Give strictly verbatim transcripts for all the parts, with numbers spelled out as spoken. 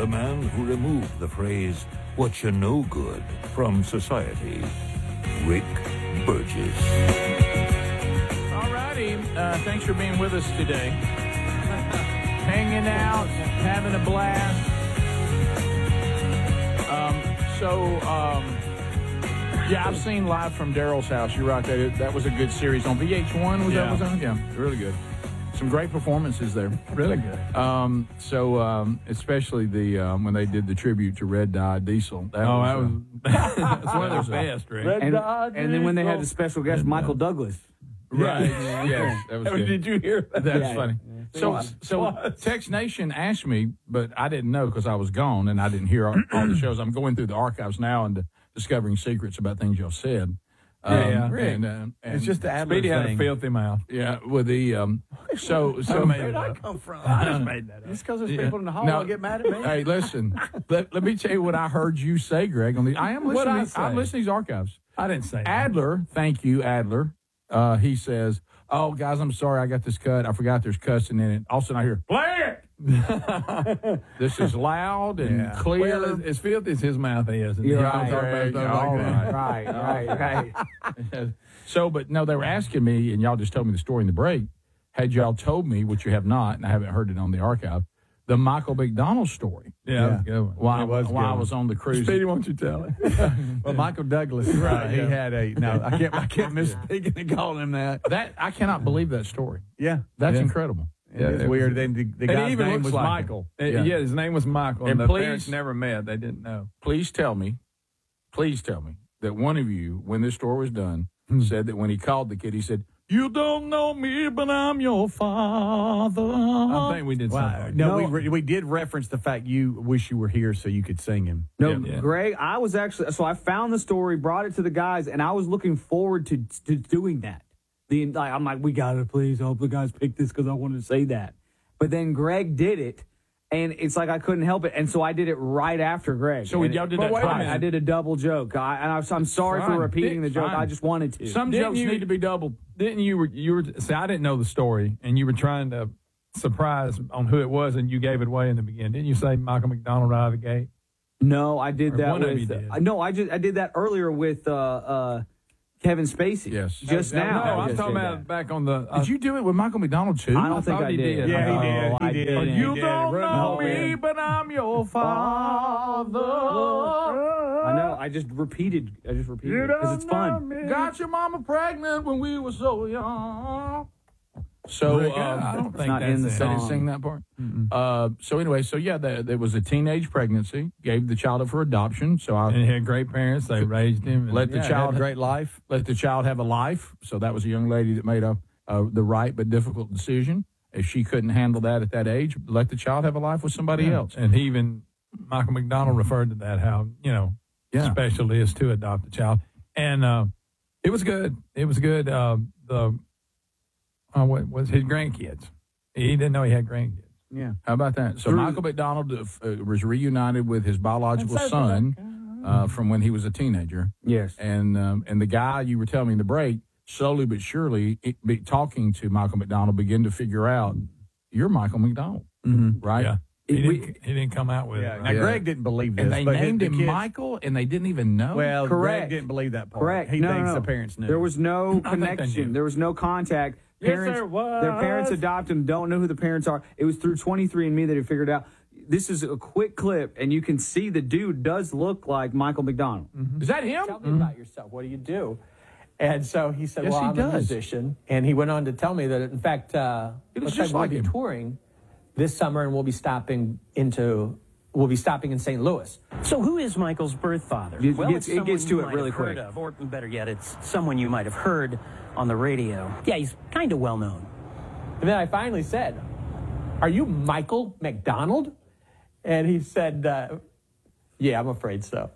the man who removed the phrase, "what you no good," from society, Rick Burgess. All righty. Uh, thanks for being with us today. Hanging out, having a blast. Um, so, um, yeah, I've seen Live from Daryl's House. You're right. That, that was a good series on V H one. Was Yeah. that was on? Yeah, really good. Some great performances there. Really good. Um, so, um, especially the um, when they did the tribute to Red Dye Diesel. That Oh, was, that was uh, that's one of their best, Rick. And, and then when they had the special guest, Michael Douglas. right. Yes, that was good. Did you hear that? That's Yeah. funny. So, so Tex Nation asked me, but I didn't know because I was gone and I didn't hear all, all the shows. I'm going through the archives now and discovering secrets about things y'all said. Yeah, yeah. Rick, and, uh, and It's just the Adler Speedy had a filthy mouth. yeah, with the um. So, so made it Where'd I up. come from? I just made that up. Just because there's Yeah. people in the hall No. that get mad at me? Hey, listen. let, let me tell you what I heard you say, Greg. On the, I am What'd listening. I say? I'm listening to these archives. I didn't say that. Adler, thank you, Adler. Uh, he says, "Oh, guys, I'm sorry, I got this cut. I forgot there's cussing in it." All of a sudden, I hear, "Play it." This is loud and Yeah. clear. Well, as, as filthy as his mouth is. And You're he right, don't talk about Greg, stuff all like that. right. Right, right, right. So, but no, they were asking me, and y'all just told me the story in the break. Had y'all told me, which you have not, and I haven't heard it on the archive, the Michael McDonald story. Yeah, Yeah. It was a good one. While, It was a while good I was one. on the cruise. Speedy, won't you tell it? Well, Michael Douglas, Right, he yeah. had a, no, I can't, I can't misspeak and call him that. That I cannot believe that story. Yeah. That's Yeah. incredible. Yeah, it's it weird. was- Then the, the And he guy's even name looks was like Michael. him. Yeah. Yeah. his name was Michael, and, And the please- parents never met. They didn't know. Please tell me, please tell me that one of you, when this story was done, said that when he called the kid, he said, "You don't know me, but I'm your father." I think we did Wow. something. No, like we, re- we did reference the fact you wish you were here so you could sing him. No, Yeah. Greg, I was actually, so I found the story, brought it to the guys, and I was looking forward to, to doing that. The like, I'm like, we got to please hope the guys pick this because I wanted to say that. But then Greg did it, and it's like I couldn't help it. And so I did it right after Greg. So And y'all it- did But that wait a twice. minute. I did a double joke. I, and I, was- I'm sorry Fine. for repeating the joke. Fine. I just wanted to. Some Didn't jokes you- need to be doubled. Didn't you? Were, you were. See, I didn't know the story, and you were trying to surprise on who it was, and you gave it away in the beginning. Didn't you say Michael McDonald right out of the gate? No, I did Or that one of with. you did. Uh, no, I just I did that earlier with uh, uh, Kevin Spacey. Yes. just No, now. No, I I'm just talking did about that. back on the. Did you do it with Michael McDonald too? I don't think thought I he did. did. Yeah, he No, did. He I did. didn't. He You did. don't Run the know whole me, band. but I'm your father. I know. I just repeated. I just repeated it because it's fun. Got your mama pregnant when we were so young. So Rick, um, I don't think not that's in the it. They didn't song. sing that part. Uh, so anyway, so yeah, there, there was a teenage pregnancy. Gave the child up for adoption. So I And he had great parents. They raised him. And let the Yeah, child had a great life. let the child have a life. So that was a young lady that made a uh, the right but difficult decision. If she couldn't handle that at that age, let the child have a life with somebody Yeah. else. And he even Michael McDonald referred to that how you know Yeah. special it is to adopt a child, and uh, it was good. It was good. Uh, the uh, what was his grandkids? He didn't know he had grandkids. Yeah. How about that? So Through- Michael McDonald uh, f- uh, was reunited with his biological son uh, from when he was a teenager. Yes. And um, and the guy you were telling me in the break, slowly but surely, it, be, talking to Michael McDonald, began to figure out you're Michael McDonald, Mm-hmm. right? Yeah, It- he we- didn't. He didn't come out with Yeah. it. Now, Right? Yeah. Greg didn't believe this. And they but named the him kids- Michael, and they didn't even know. Well, Correct. Greg didn't believe that part. Correct. He no, thinks no, no. the parents knew. There was no think they connection. knew. There was no contact. Yes, Parents, there was. Their parents adopt them, don't know who the parents are. It was through twenty-three and me that he figured out. This is a quick clip, and you can see the dude does look like Michael McDonald. Is that him? Tell me about yourself. What do you do? And so he said, Yes, well, he I'm a does. musician. And he went on to tell me that, in fact, uh, He looks looks just like like we'll be him. touring this summer, and we'll be stopping into, we'll be stopping in Saint Louis. So who is Michael's birth father? It well, gets- it's it gets someone to you it might really have heard quick. Of, or better yet, it's someone you might have heard on the radio. Yeah, he's kind of well known. And then I finally said, are you Michael McDonald? And he said, uh, yeah, I'm afraid so.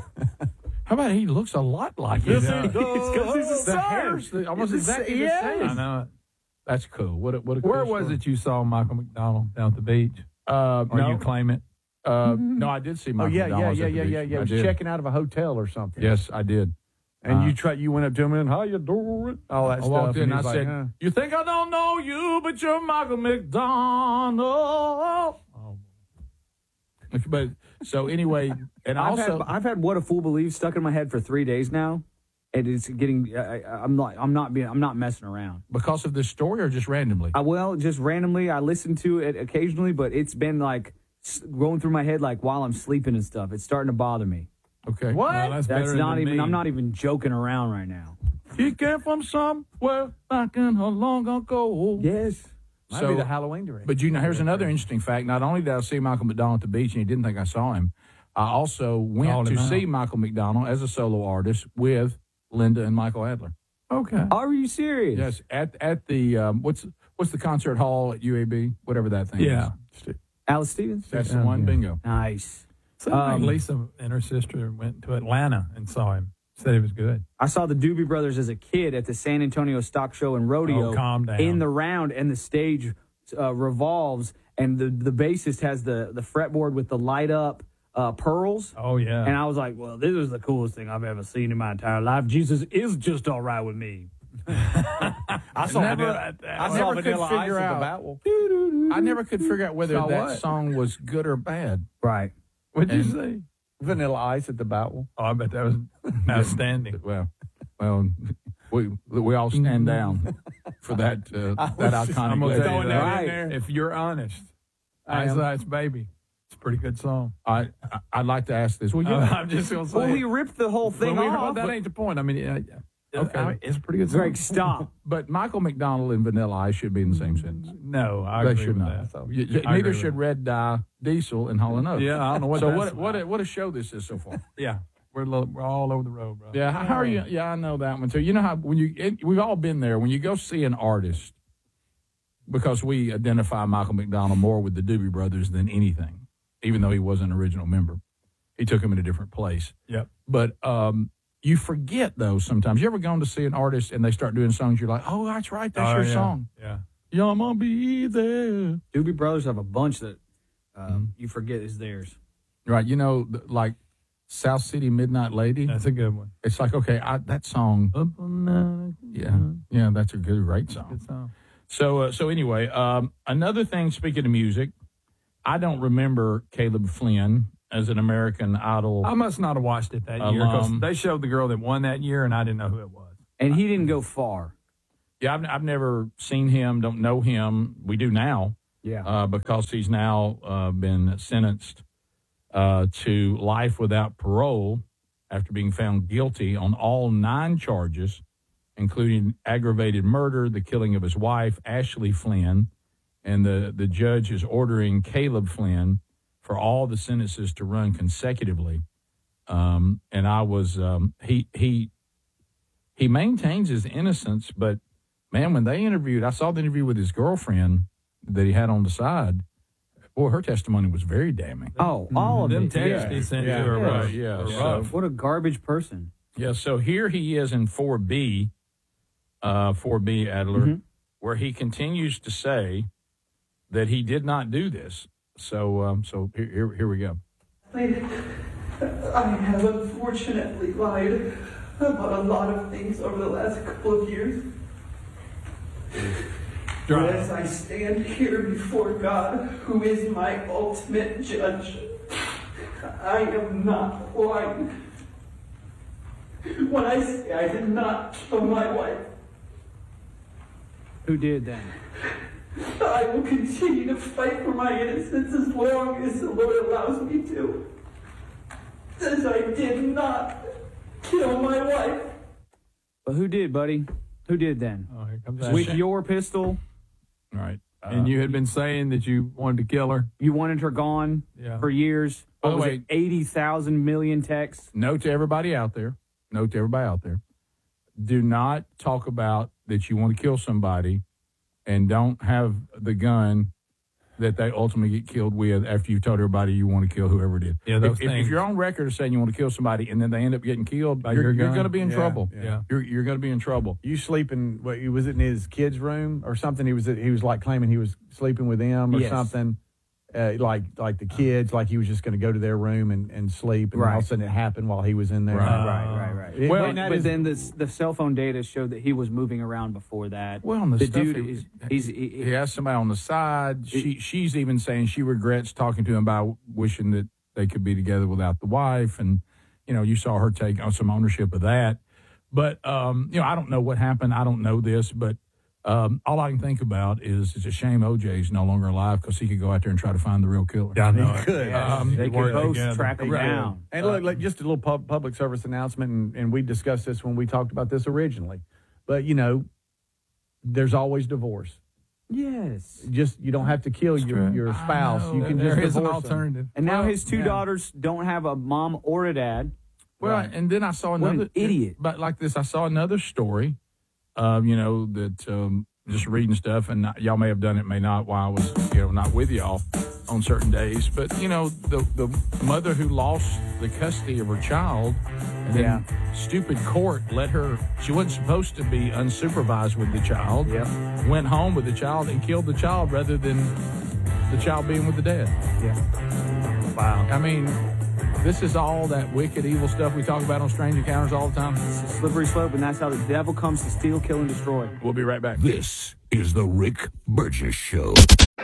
How about he looks a lot like him? Yes, he does. Because he's a The son. hair's the, almost He's the exactly sa- the yes. same. I know it. That's cool. What a, what a Where cool was story. it you saw Michael McDonald down at the beach? Uh, Or no, you claim it? uh, no, I did see Oh, Michael yeah, yeah, McDonald's yeah, at the yeah, beach. yeah, yeah. I He was did. checking out of a hotel or something. Yes, I did. And Uh, you try, you went up to him and, how you doing? All that I stuff. walked in and I he's like, said, huh. you think I don't know you, but you're Michael McDonald. but so anyway, and I've also had, I've had What a Fool Believes stuck in my head for three days now, and it's getting. I, I- I'm not. I'm not being. I'm not messing around. because of this story or just randomly? I well, just randomly, I listen to it occasionally, but it's been like s- going through my head like while I'm sleeping and stuff. It's starting to bother me. Okay. Well, that's That's better not than even. me. I'm not even joking around right now. He came from somewhere back in a long ago. Yes. Might So- be the Halloween direction. But you know, here's another interesting fact. Not only did I see Michael McDonald at the beach, and he didn't think I saw him, I also went Called to him out. see Michael McDonald as a solo artist with Linda and Michael Adler. Okay. Are you serious? Yes, at at the um, what's what's the concert hall at U A B? Whatever that thing Yeah. is. Alice Stevens. That's the one. Bingo. Nice. So Um, Lisa and her sister went to Atlanta and saw him. Said he was good. I saw the Doobie Brothers as a kid at the San Antonio Stock Show and Rodeo. Oh, calm down. In the round, and the stage uh, revolves, and the the bassist has the the fretboard with the light up uh, pearls. Oh yeah. And I was like, well, this is the coolest thing I've ever seen in my entire life. Jesus is just all right with me. I saw Never- Vanilla, I I saw never could Vanilla Ice figure at out- the Battle. I never could figure out whether Saw that what? song was good or bad. Right. What'd you and- say? Vanilla Ice at the Battle. Oh, I bet that was outstanding. Well, well, we we all stand down for that uh, that iconic. I'm gonna legend. tell you that Right. in there. If you're honest, I am. Ice Ice Baby, it's a pretty good song. I, I I'd like to ask this. Well, you know, I'm just gonna say. Well, he ripped the whole thing Well, we- off. that ain't the point. I mean, uh, Okay. I mean, it's a pretty good song. Greg, stop. but Michael McDonald and Vanilla Ice should be in the same sentence. No, I They agree should with not. that. So, Y- y- I neither agree should with Red Dye, Diesel, and Hall and Oates. that. Yeah, I don't know what. So that's what what about. a, what a show this is so far. Yeah, we're a little, we're all over the road, bro. Yeah, how are you? Yeah, I know that one too. You know how when you it, we've all been there when you go see an artist, because we identify Michael McDonald more with the Doobie Brothers than anything, even though he was an original member. He took him in a different place. Yep. But um, you forget those sometimes. You ever gone to see an artist and they start doing songs? You're like, oh, that's right, that's Oh, your yeah. song. Yeah. Yeah, I'm gonna be there. Doobie Brothers have a bunch that um, you forget is theirs. Right. You know, th- like South City Midnight Lady. That's a good one. It's like, okay, I, that song. Up on the- Yeah, yeah, that's a good, great song. Good song. So, uh, so anyway, um, another thing. Speaking of music, I don't remember Caleb Flynn as an American Idol. I must not have watched it that year because Alum. they showed the girl that won that year, and I didn't know who it was. And he didn't go far. yeah, I've, I've never seen him. Don't know him. We do now Yeah. uh, because he's now uh, been sentenced uh, to life without parole after being found guilty on all nine charges, including aggravated murder, the killing of his wife, Ashley Flynn, and the, the judge is ordering Caleb Flynn for all the sentences to run consecutively. Um, and I was um, he he he maintains his innocence, but man, when they interviewed, I saw the interview with his girlfriend that he had on the side. Boy, her testimony was very damning. Oh, all of Them it. texts Yeah. he sent Yeah, to her, yeah, rough. yeah, were so- rough. What a garbage person. Yeah, so here he is in four B, uh, four B Adler, Mm-hmm. where he continues to say that he did not do this. So, um, so here, here, here we go. I, I have unfortunately lied about a lot of things over the last couple of years. But as I stand here before God, who is my ultimate judge, I am not lying. When I say I did not kill my wife, Who did then? I will continue to fight for my innocence as long as the Lord allows me to. As I did not kill my wife. But who did, buddy? Who did then? Oh, here comes With Ashley. your pistol, All right. Uh, And you had been saying that you wanted to kill her. you wanted her gone Yeah. for years. By What the was way- it, eighty thousand million texts? note to everybody out there, note to everybody out there, do not talk about that you want to kill somebody and don't have the gun that they ultimately get killed with after you've told everybody you want to kill whoever did. Yeah, those if, if, if things. you're on record as saying you want to kill somebody and then they end up getting killed, By you're, your you're gun? going to be in Yeah, trouble. yeah. You're, you're going to be in trouble. You sleeping? What, he was in his kid's room or something. He was he was like claiming he was sleeping with them or Yes. something. uh, like like the kids, like he was just going to go to their room and, and sleep, and all of Right. a sudden it happened while he was in there. Right. Right, right, right. It- well, and that but is- then the the cell phone data showed that he was moving around before that. Well, and the, the stuff dude he- is he's he, He has somebody on the side. She she's even saying she regrets talking to him about wishing that they could be together without the wife, and you know, you saw her take on some ownership of that. But um, you know, I don't know what happened. I don't know this, but um, all I can think about is it's a shame O J's no longer alive because he could go out there and try to find the real killer. Yeah, I know. He could. Um, they work could both together. track him Right. down. And look, like just a little pub, public service announcement, and, and we discussed this when we talked about this originally. But you know, there's always divorce. Yes. Just you don't have to kill your, true. your spouse. know. You can There just is an divorce them. alternative. And now Well, his two yeah. daughters don't have a mom or a dad. Well, Right. and then I saw What an another idiot. But like this, I saw another story. Um, you know that um, just reading stuff, and not, y'all may have done it, may not. While I was, you know, not with y'all on certain days, but you know, the the mother who lost the custody of her child, and then Yeah. stupid court let her. She wasn't supposed to be unsupervised with the child. Yep. Went home with the child and killed the child rather than the child being with the dad. Yeah. Wow. I mean, this is all that wicked, evil stuff we talk about on Strange Encounters all the time. It's a slippery slope, and that's how the devil comes to steal, kill, and destroy. We'll be right back. This is the Rick Burgess Show.